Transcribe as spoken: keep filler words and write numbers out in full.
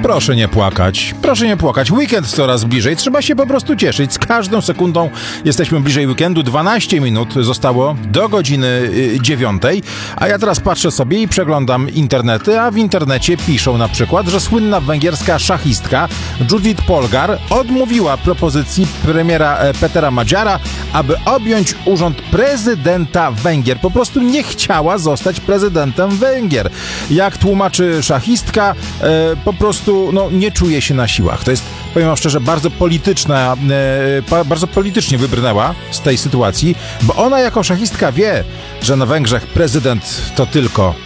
Proszę nie płakać, proszę nie płakać. Weekend coraz bliżej, trzeba się po prostu cieszyć. Z każdą sekundą jesteśmy bliżej weekendu. dwanaście minut zostało do godziny dziewiątej, a ja teraz patrzę sobie i przeglądam internety, a w internecie piszą na przykład, że słynna węgierska szachistka Judith Polgar odmówiła propozycji premiera Petera Magyara, aby objąć urząd prezydenta Węgier. Po prostu nie chciała zostać prezydentem Węgier. Jak tłumaczy szachistka, e, po prostu no, nie czuje się na siłach. To jest, powiem wam szczerze, bardzo polityczna, e, bardzo politycznie wybrnęła z tej sytuacji, bo ona jako szachistka wie, że na Węgrzech prezydent to tylko